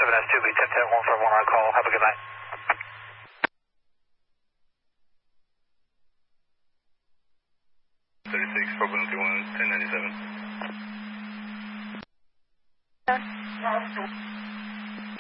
7S2, be 10-10-151 on call. Have a good night. Four 1097.